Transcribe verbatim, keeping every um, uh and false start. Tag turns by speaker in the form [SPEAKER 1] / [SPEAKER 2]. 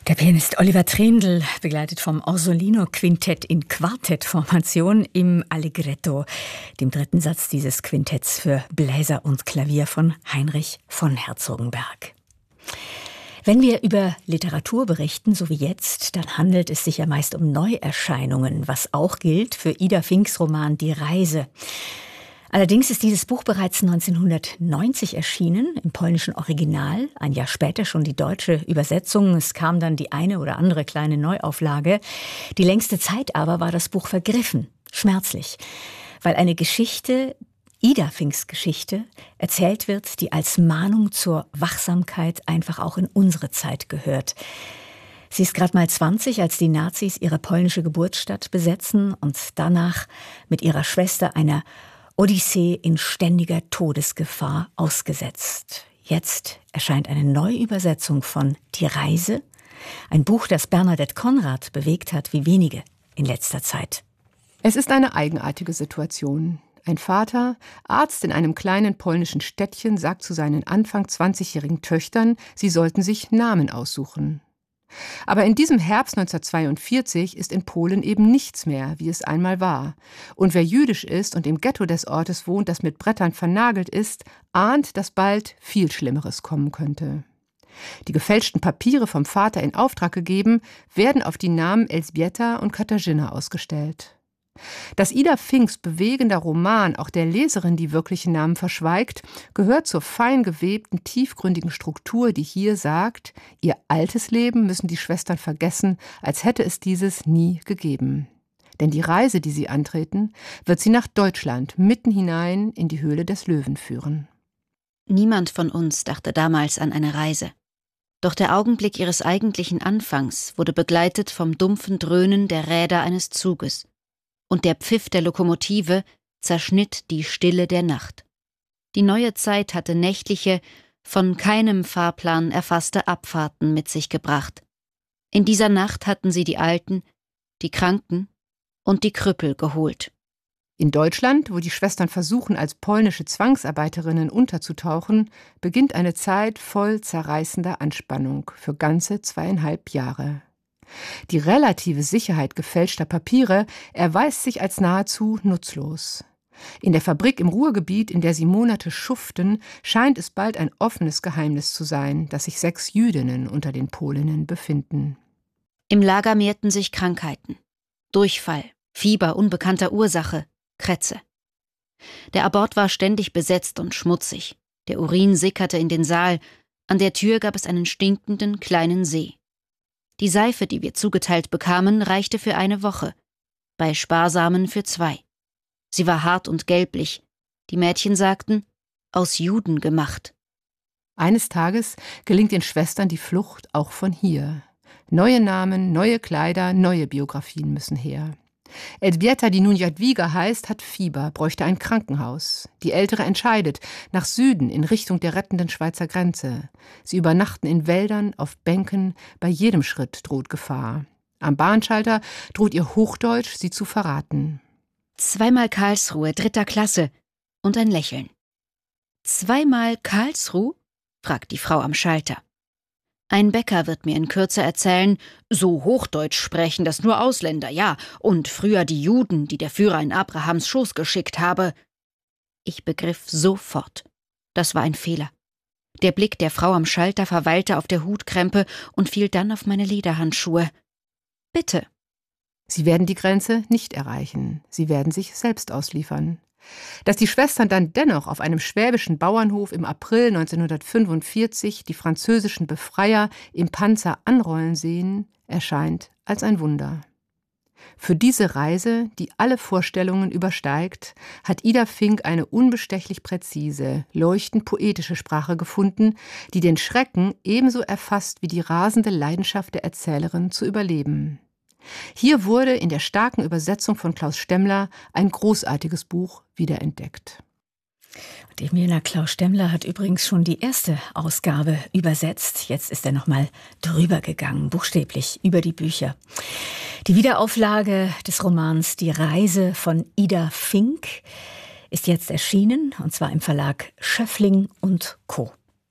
[SPEAKER 1] Der Pianist Oliver Trindl, begleitet vom Orsolino-Quintett in Quartettformation im Allegretto, dem dritten Satz dieses Quintetts für Bläser und Klavier von Heinrich von Herzogenberg. Wenn wir über Literatur berichten, so wie jetzt, dann handelt es sich ja meist um Neuerscheinungen, was auch gilt für Ida Finks Roman Die Reise. Allerdings ist dieses Buch bereits neunzehnhundertneunzig erschienen, im polnischen Original, ein Jahr später schon die deutsche Übersetzung. Es kam dann die eine oder andere kleine Neuauflage. Die längste Zeit aber war das Buch vergriffen, schmerzlich, weil eine Geschichte, Ida Finks Geschichte, erzählt wird, die als Mahnung zur Wachsamkeit einfach auch in unsere Zeit gehört. Sie ist gerade mal zwanzig, als die Nazis ihre polnische Geburtsstadt besetzen und danach mit ihrer Schwester einer Odyssee in ständiger Todesgefahr ausgesetzt. Jetzt erscheint eine Neuübersetzung von Die Reise, ein Buch, das Bernadette Konrad bewegt hat wie wenige in letzter Zeit.
[SPEAKER 2] Es ist eine eigenartige Situation. Ein Vater, Arzt in einem kleinen polnischen Städtchen, sagt zu seinen Anfang zwanzigjährigen Töchtern, sie sollten sich Namen aussuchen. Aber in diesem Herbst neunzehnhundertzweiundvierzig ist in Polen eben nichts mehr, wie es einmal war. Und wer jüdisch ist und im Ghetto des Ortes wohnt, das mit Brettern vernagelt ist, ahnt, dass bald viel Schlimmeres kommen könnte. Die gefälschten Papiere vom Vater in Auftrag gegeben, werden auf die Namen Elżbieta und Katarzyna ausgestellt. Dass Ida Finks bewegender Roman auch der Leserin die wirklichen Namen verschweigt, gehört zur fein gewebten, tiefgründigen Struktur, die hier sagt, ihr altes Leben müssen die Schwestern vergessen, als hätte es dieses nie gegeben. Denn die Reise, die sie antreten, wird sie nach Deutschland, mitten hinein in die Höhle des Löwen führen.
[SPEAKER 3] Niemand von uns dachte damals an eine Reise. Doch der Augenblick ihres eigentlichen Anfangs wurde begleitet vom dumpfen Dröhnen der Räder eines Zuges. Und der Pfiff der Lokomotive zerschnitt die Stille der Nacht. Die neue Zeit hatte nächtliche, von keinem Fahrplan erfasste Abfahrten mit sich gebracht. In dieser Nacht hatten sie die Alten, die Kranken und die Krüppel geholt.
[SPEAKER 2] In Deutschland, wo die Schwestern versuchen, als polnische Zwangsarbeiterinnen unterzutauchen, beginnt eine Zeit voll zerreißender Anspannung für ganze zweieinhalb Jahre. Die relative Sicherheit gefälschter Papiere erweist sich als nahezu nutzlos. In der Fabrik im Ruhrgebiet, in der sie Monate schuften, scheint es bald ein offenes Geheimnis zu sein, dass sich sechs Jüdinnen unter den Polinnen befinden.
[SPEAKER 3] Im Lager mehrten sich Krankheiten. Durchfall, Fieber unbekannter Ursache, Krätze. Der Abort war ständig besetzt und schmutzig. Der Urin sickerte in den Saal. An der Tür gab es einen stinkenden kleinen See. Die Seife, die wir zugeteilt bekamen, reichte für eine Woche, bei Sparsamen für zwei. Sie war hart und gelblich. Die Mädchen sagten, aus Juden gemacht.
[SPEAKER 2] Eines Tages gelingt den Schwestern die Flucht auch von hier. Neue Namen, neue Kleider, neue Biografien müssen her. Elżbieta, die nun Jadwiga heißt, hat Fieber, bräuchte ein Krankenhaus. Die Ältere entscheidet, nach Süden, in Richtung der rettenden Schweizer Grenze. Sie übernachten in Wäldern, auf Bänken, bei jedem Schritt droht Gefahr. Am Bahnschalter droht ihr Hochdeutsch, sie zu verraten.
[SPEAKER 3] Zweimal Karlsruhe, dritter Klasse und ein Lächeln. Zweimal Karlsruhe? Fragt die Frau am Schalter. Ein Bäcker wird mir in Kürze erzählen, so Hochdeutsch sprechen das nur Ausländer, ja, und früher die Juden, die der Führer in Abrahams Schoß geschickt habe. Ich begriff sofort, das war ein Fehler. Der Blick der Frau am Schalter verweilte auf der Hutkrempe und fiel dann auf meine Lederhandschuhe. Bitte.
[SPEAKER 2] Sie werden die Grenze nicht erreichen, sie werden sich selbst ausliefern. Dass die Schwestern dann dennoch auf einem schwäbischen Bauernhof im April neunzehnhundertfünfundvierzig die französischen Befreier im Panzer anrollen sehen, erscheint als ein Wunder. Für diese Reise, die alle Vorstellungen übersteigt, hat Ida Fink eine unbestechlich präzise, leuchtend poetische Sprache gefunden, die den Schrecken ebenso erfasst wie die rasende Leidenschaft der Erzählerin zu überleben. Hier wurde in der starken Übersetzung von Klaus Stemmler ein großartiges Buch wiederentdeckt.
[SPEAKER 1] Und Emilna Klaus Stemmler hat übrigens schon die erste Ausgabe übersetzt. Jetzt ist er nochmal drüber gegangen, buchstäblich, über die Bücher. Die Wiederauflage des Romans Die Reise von Ida Fink ist jetzt erschienen, und zwar im Verlag Schöffling und Co.